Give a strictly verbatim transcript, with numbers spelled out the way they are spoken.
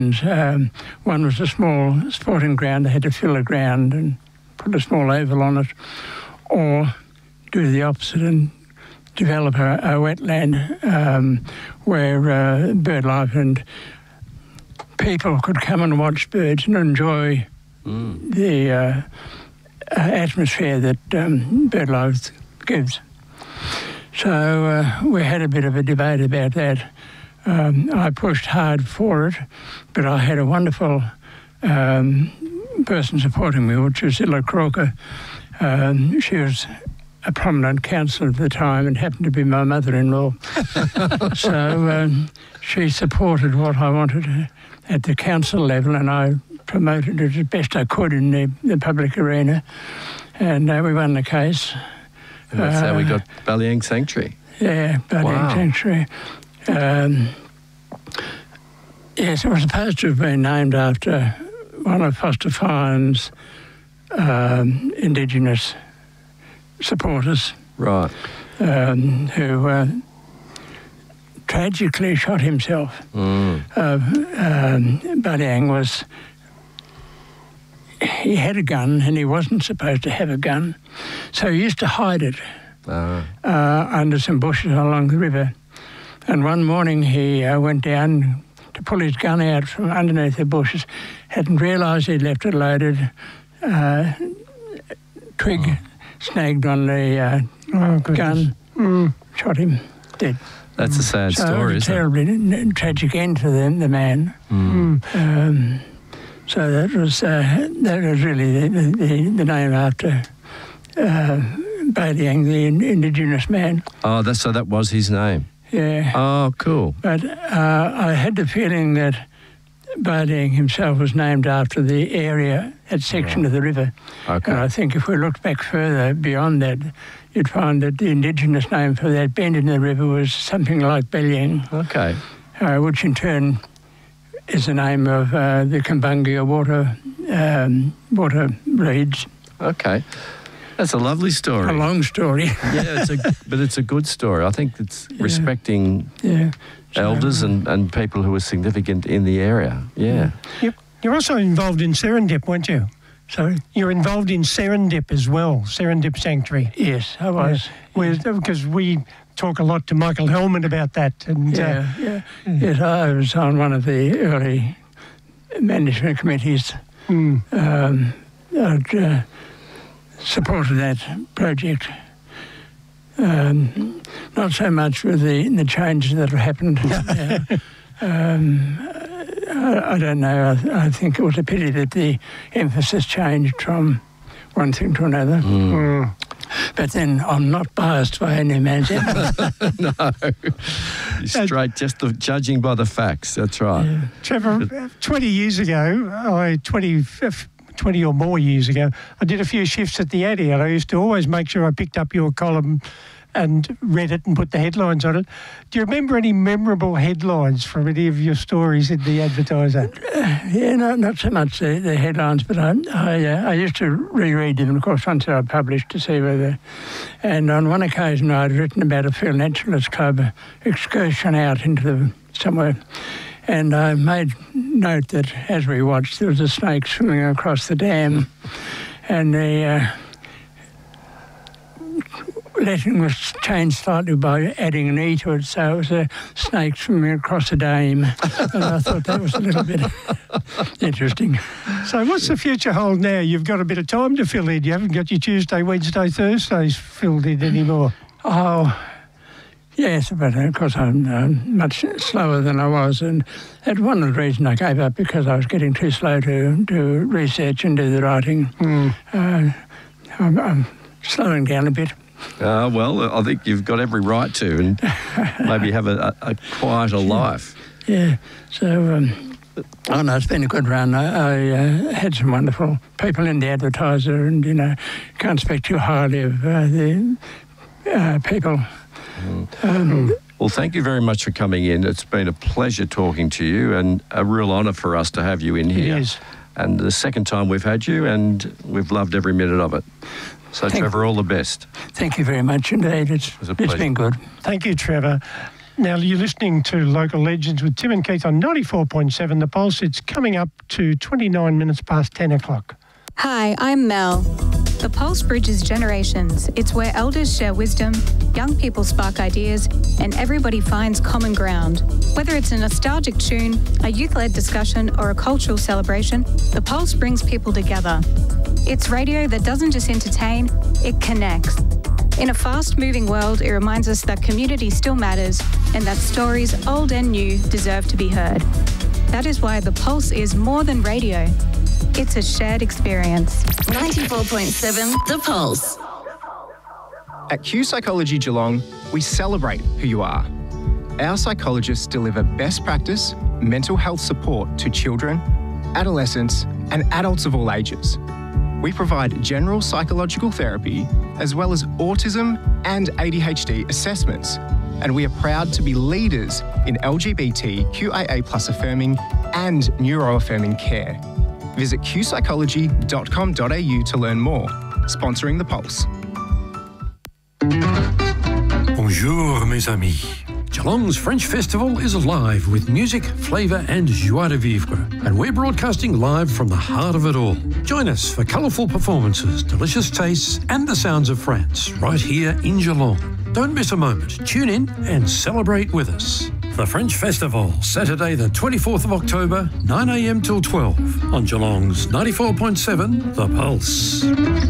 Um, one was a small sporting ground. They had to fill the ground and put a small oval on it, or do the opposite and develop a, a wetland um, where uh, bird life and people could come and watch birds and enjoy mm. the uh, atmosphere that um, bird life gives. So uh, we had a bit of a debate about that. Um, I pushed hard for it, but I had a wonderful um, person supporting me, which was Illa Croker. Um, she was a prominent councillor at the time and happened to be my mother-in-law. So um, she supported what I wanted at the council level, and I promoted it as best I could in the, the public arena. And uh, we won the case. And that's uh, how we got Ballyang Sanctuary. Yeah, Ballyang wow. Sanctuary. Um, yes, it was supposed to have been named after one of Foster Fine's um, Indigenous supporters. Right. Um, who uh, tragically shot himself. Mm. Uh, um, Ballyang was... He had a gun and he wasn't supposed to have a gun, so he used to hide it uh. Uh, under some bushes along the river. And one morning he uh, went down to pull his gun out from underneath the bushes, hadn't realised he'd left it loaded, uh, twig oh. snagged on the uh, oh, gun, mm. shot him dead. That's a sad so story, it was a isn't terribly n- tragic end for the, the man. Mm. Um, so that was uh, that was really the, the, the name after uh, Ballyang, the Indigenous man. Oh, that's, so that was his name? Yeah. Oh, cool. But uh, I had the feeling that Ballyang himself was named after the area, that section right. of the river. Okay. And I think if we looked back further beyond that, you'd find that the Indigenous name for that bend in the river was something like Ballyang. Okay. Uh, which in turn is the name of uh, the Kumbungia water, um, water reeds. Okay. That's a lovely story. A long story. Yeah, it's a, but it's a good story. I think it's yeah. respecting yeah. so, elders and, and people who are significant in the area. Yeah. Yep. You're also involved in Serendip, weren't you? Sorry? You're involved in Serendip as well, Serendip Sanctuary. Yes, I was. Yeah. Because we talk a lot to Michael Hellman about that. And, yeah, uh, yeah. Yes, I was on one of the early management committees. Mm. Um, I'd, uh, supported that project. Um, not so much with the, the changes that have happened. uh, um, I, I don't know. I, I think it was a pity that the emphasis changed from one thing to another. Mm. Mm. But then I'm not biased by any man's effort. No. You're straight, just the, judging by the facts. That's right. Yeah. Trevor, twenty years ago, I twenty, twenty or more years ago, I did a few shifts at the Addy, and I used to always make sure I picked up your column and read it and put the headlines on it. Do you remember any memorable headlines from any of your stories in the Advertiser? Uh, yeah, no, not so much the, the headlines, but I I, uh, I used to reread them, of course, once they were published to see whether... And on one occasion I'd written about a Field Naturalist Club excursion out into the somewhere, and I made note that as we watched there was a snake swimming across the dam, and the... Uh, letting was changed slightly by adding an E to it, so it was a snake swimming across a dam. And I thought that was a little bit interesting. So what's the future hold now? You've got a bit of time to fill in. You haven't got your Tuesday, Wednesday, Thursdays filled in anymore. Oh, yes, but of course I'm uh, much slower than I was. And that's one of the reasons I gave up, because I was getting too slow to do research and do the writing. Mm. Uh, I'm, I'm slowing down a bit. Uh, well, I think you've got every right to, and maybe have a, a, a quieter life. Yeah, so, um, oh no, it's been a good run. I, I uh, had some wonderful people in the Advertiser, and, you know, can't speak too highly of uh, the uh, people. Mm. Um, well, thank you very much for coming in. It's been a pleasure talking to you, and a real honour for us to have you in here. It is. And the second time we've had you, and we've loved every minute of it. So, Thank Trevor, all the best. Thank you very much indeed. It's, It was a it's pleasure. been good. Thank you, Trevor. Now, you're listening to Local Legends with Tim and Keith on ninety-four point seven The Pulse. It's coming up to twenty-nine minutes past ten o'clock. Hi, I'm Mel. The Pulse bridges generations. It's where elders share wisdom, young people spark ideas, and everybody finds common ground. Whether it's a nostalgic tune, a youth-led discussion, or a cultural celebration, The Pulse brings people together. It's radio that doesn't just entertain, it connects. In a fast-moving world, it reminds us that community still matters and that stories, old and new, deserve to be heard. That is why The Pulse is more than radio. It's a shared experience. ninety-four point seven The Pulse. At Q Psychology Geelong, we celebrate who you are. Our psychologists deliver best practice mental health support to children, adolescents, and adults of all ages. We provide general psychological therapy as well as autism and A D H D assessments, and we are proud to be leaders in L G B T Q I A plus affirming and neuroaffirming care. Visit q psychology dot com dot a u to learn more. Sponsoring The Pulse. Bonjour, mes amis. Geelong's French Festival is alive with music, flavour and joie de vivre. And we're broadcasting live from the heart of it all. Join us for colourful performances, delicious tastes and the sounds of France right here in Geelong. Don't miss a moment. Tune in and celebrate with us. The French Festival, Saturday the twenty-fourth of October, nine a m till twelve on Geelong's ninety-four point seven The Pulse.